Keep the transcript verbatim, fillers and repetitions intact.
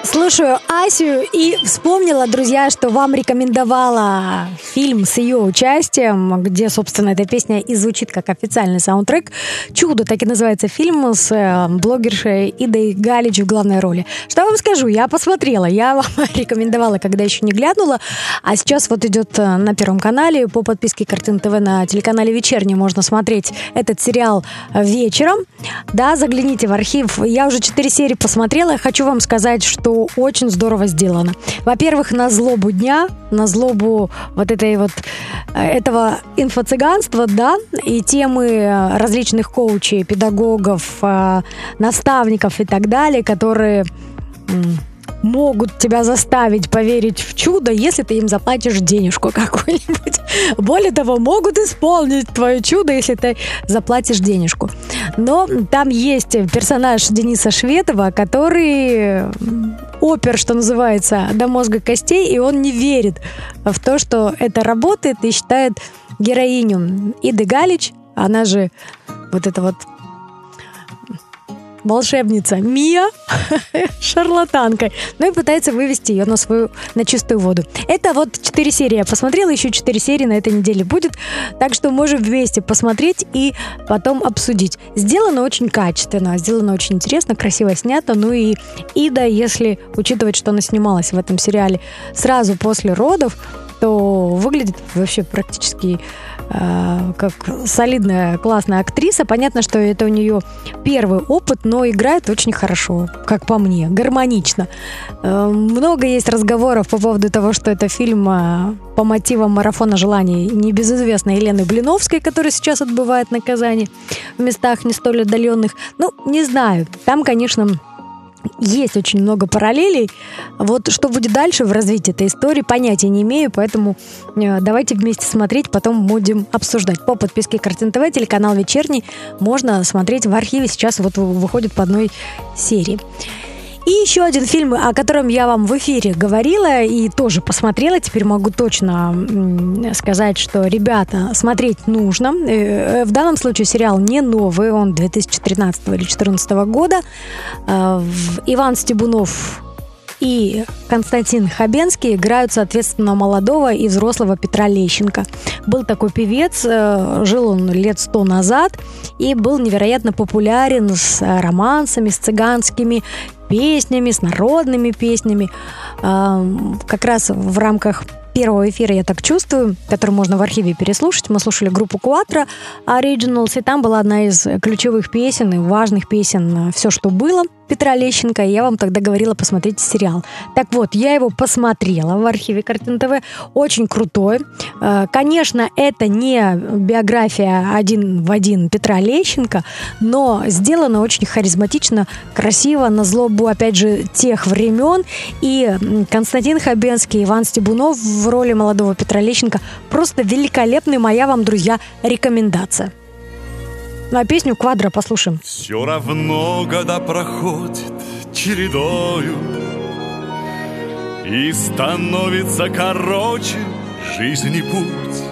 Слушаю Асю и вспомнила, друзья, что вам рекомендовала фильм с ее участием, где, собственно, эта песня и звучит как официальный саундтрек. «Чудо», так и называется фильм, с блогершей Идой Галич в главной роли. Что вам скажу, я посмотрела, я вам рекомендовала, когда еще не глянула, а сейчас вот идет на Первом канале по подписке Картин ТВ на телеканале «Вечерний» можно смотреть этот сериал вечером. Да, загляните в архив. Я уже четыре серии посмотрела, хочу вам сказать, что очень здорово сделано. Во-первых, на злобу дня, на злобу вот этой вот этого инфо-цыганства, да, и темы различных коучей, педагогов, наставников и так далее, которые могут тебя заставить поверить в чудо, если ты им заплатишь денежку какую-нибудь. Более того, могут исполнить твое чудо, если ты заплатишь денежку. Но там есть персонаж Дениса Шветова, который опер, что называется, до мозга костей, и он не верит в то, что это работает, и считает героиню Иды Галич, она же вот эта вот волшебница Мия шарлатанкой, ну и пытается вывести ее на свою, на чистую воду. Это вот четыре серии я посмотрела, еще четыре серии на этой неделе будет, так что можем вместе посмотреть и потом обсудить. Сделано очень качественно, сделано очень интересно, красиво снято, ну и Ида, если учитывать, что она снималась в этом сериале сразу после родов, то выглядит вообще практически э, как солидная, классная актриса. Понятно, что это у нее первый опыт, но играет очень хорошо, как по мне, гармонично. Э, много есть разговоров по поводу того, что это фильм э, по мотивам «Марафона желаний» небезызвестной Елены Блиновской, которая сейчас отбывает наказание в местах не столь отдаленных. Ну, не знаю, там, конечно, есть очень много параллелей. Вот что будет дальше в развитии этой истории, понятия не имею, поэтому давайте вместе смотреть, потом будем обсуждать. По подписке Картин ТВ, телеканал «Вечерний» можно смотреть в архиве. Сейчас вот выходит по одной серии. И еще один фильм, о котором я вам в эфире говорила и тоже посмотрела. Теперь могу точно сказать, что, ребята, смотреть нужно. В данном случае сериал не новый, он две тысячи тринадцатого или две тысячи четырнадцатого года. Иван Стебунов и Константин Хабенский играют, соответственно, молодого и взрослого Петра Лещенко. Был такой певец, жил он лет сто назад и был невероятно популярен с романсами, с цыганскими песнями, с народными песнями. Как раз в рамках первого эфира «Я так чувствую», который можно в архиве переслушать, мы слушали группу Quattro Originals, и там была одна из ключевых песен и важных песен «Все, что было» Петра Лещенко, и я вам тогда говорила, посмотрите сериал. Так вот, я его посмотрела в архиве Картин ТВ, очень крутой. Конечно, это не биография один в один Петра Лещенко, но сделано очень харизматично, красиво, на злобу, опять же, тех времен, и Константин Хабенский, Иван Стебунов в роли молодого Петра Лещенко просто великолепный, моя вам, друзья, рекомендация. Ну а песню «Quattro» послушаем. Все равно года проходят чередою, и становится короче жизни путь.